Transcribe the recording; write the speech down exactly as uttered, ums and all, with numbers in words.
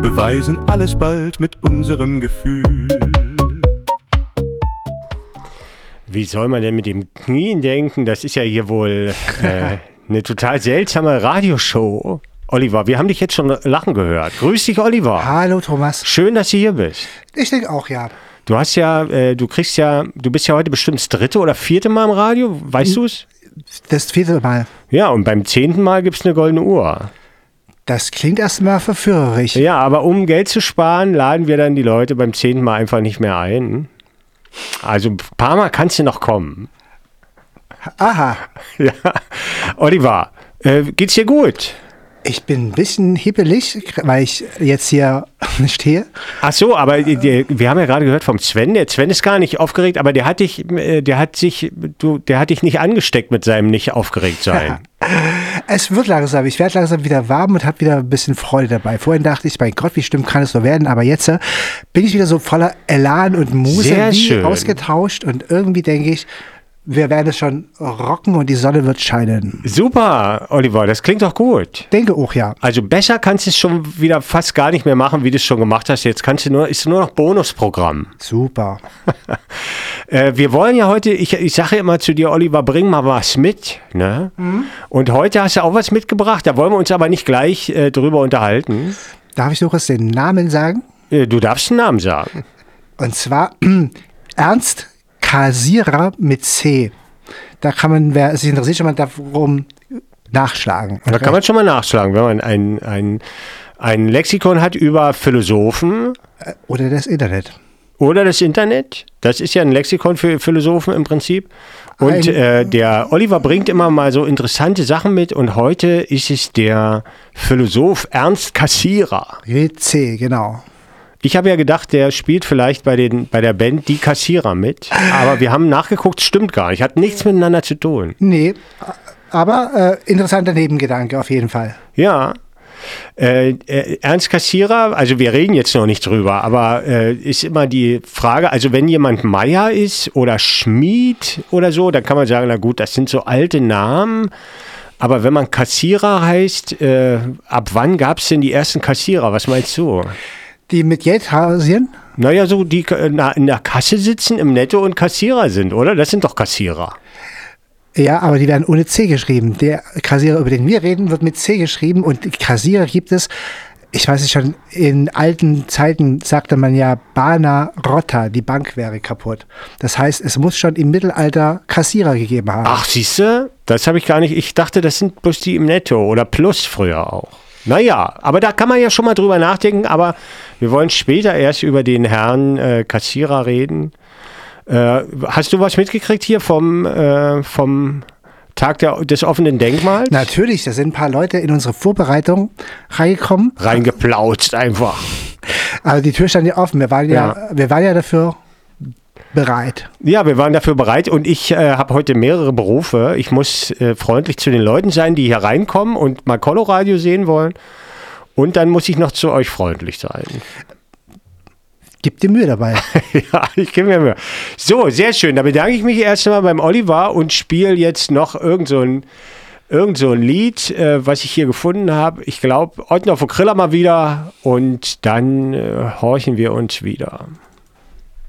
beweisen alles bald mit unserem Gefühl. Wie soll man denn mit dem Knien denken? Das ist ja hier wohl äh, eine total seltsame Radioshow. Oliver, wir haben dich jetzt schon lachen gehört. Grüß dich, Oliver. Hallo, Thomas. Schön, dass du hier bist. Ich denke auch, ja. Du hast ja, äh, du kriegst ja, du bist ja heute bestimmt das dritte oder vierte Mal im Radio, weißt du es? Das vierte Mal. Ja, und beim zehnten Mal gibt es eine goldene Uhr. Das klingt erstmal verführerisch. Ja, aber um Geld zu sparen, laden wir dann die Leute beim zehnten Mal einfach nicht mehr ein. Also ein paar Mal kannst du noch kommen. Aha. Ja, Oliver, äh, geht's dir gut? Ich bin ein bisschen hippelig, weil ich jetzt hier stehe. Ach so, aber die, wir haben ja gerade gehört vom Sven. Der Sven ist gar nicht aufgeregt, aber der hat dich, der hat sich, du, der hat dich nicht angesteckt mit seinem nicht aufgeregt sein. Es wird langsam. Ich werde langsam wieder warm und habe wieder ein bisschen Freude dabei. Vorhin dachte ich, mein Gott, wie stimmt kann es nur werden? Aber jetzt äh, bin ich wieder so voller Elan und Muse, Sehr wie schön. ausgetauscht. Und irgendwie denke ich, wir werden es schon rocken und die Sonne wird scheinen. Super, Oliver, das klingt doch gut. Denke auch, ja. Also besser kannst du es schon wieder fast gar nicht mehr machen, wie du es schon gemacht hast. Jetzt kannst du nur, ist nur noch Bonusprogramm. Super. äh, wir wollen ja heute, ich, ich sage immer zu dir, Oliver, bring mal was mit. Ne? Mhm. Und heute hast du auch was mitgebracht, da wollen wir uns aber nicht gleich äh, drüber unterhalten. Darf ich noch kurz den Namen sagen? Äh, du darfst den Namen sagen. Und zwar Ernst Cassirer mit C. Da kann man, wer sich interessiert, schon mal darum nachschlagen. Da kann man schon mal nachschlagen, wenn man ein, ein, ein Lexikon hat über Philosophen. Oder das Internet. Oder das Internet. Das ist ja ein Lexikon für Philosophen im Prinzip. Und äh, der Oliver bringt immer mal so interessante Sachen mit. Und heute ist es der Philosoph Ernst Cassirer. Mit C, genau. Ich habe ja gedacht, der spielt vielleicht bei, den, bei der Band Die Kassierer mit. Aber wir haben nachgeguckt, stimmt gar nicht. Hat nichts miteinander zu tun. Nee, aber äh, interessanter Nebengedanke auf jeden Fall. Ja. Äh, äh, Ernst Cassirer, also wir reden jetzt noch nicht drüber, aber äh, ist immer die Frage, also wenn jemand Meier ist oder Schmied oder so, dann kann man sagen, na gut, das sind so alte Namen. Aber wenn man Kassierer heißt, äh, ab wann gab es denn die ersten Kassierer? Was meinst du? Die mit Geld hausieren? Naja, so die na, in der Kasse sitzen im Netto und Kassierer sind, oder? Das sind doch Kassierer. Ja, aber die werden ohne C geschrieben. Der Kassierer, über den wir reden, wird mit C geschrieben und Kassierer gibt es, ich weiß nicht schon, in alten Zeiten sagte man ja Bana Rotta, die Bank wäre kaputt. Das heißt, es muss schon im Mittelalter Kassierer gegeben haben. Ach, siehst du? Das habe ich gar nicht, ich dachte, das sind bloß die im Netto oder Plus früher auch. Naja, aber da kann man ja schon mal drüber nachdenken, aber wir wollen später erst über den Herrn äh, Cassirer reden. Äh, hast du was mitgekriegt hier vom, äh, vom Tag der, des offenen Denkmals? Natürlich, da sind ein paar Leute in unsere Vorbereitung reingekommen. Reingeplauzt einfach. Aber die Tür stand ja offen, wir waren ja, ja, wir waren ja dafür bereit. Ja, wir waren dafür bereit und ich äh, habe heute mehrere Berufe. Ich muss äh, freundlich zu den Leuten sein, die hier reinkommen und mal Coloradio sehen wollen. Und dann muss ich noch zu euch freundlich sein. Gib dir Mühe dabei. Ja, ich gebe mir Mühe. So, sehr schön. Da bedanke ich mich erst einmal beim Oliver und spiele jetzt noch irgend so ein, irgend so ein Lied, äh, was ich hier gefunden habe. Ich glaube, Ottner von Kriller mal wieder und dann äh, horchen wir uns wieder.